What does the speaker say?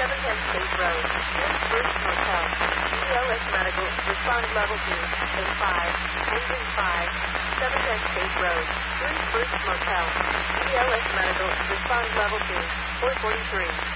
710 State Road, First Motel. ELS Medical, respond level 2, A5, engine 5, 710 State Road, First Motel. ELS Medical, respond level 2, 443.